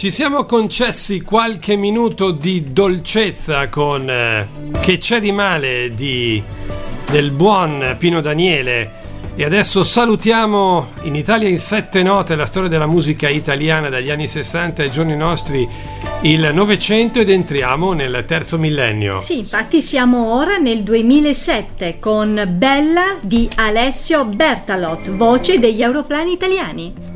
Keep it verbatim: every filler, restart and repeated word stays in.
Ci siamo concessi qualche minuto di dolcezza con eh, Che c'è di male di, del buon Pino Daniele, e adesso salutiamo in Italia in sette note la storia della musica italiana dagli anni sessanta ai giorni nostri, il Novecento, ed entriamo nel terzo millennio. Sì, infatti siamo ora nel duemilasette con Bella di Alessio Bertalot, voce degli Aeroplani Italiani.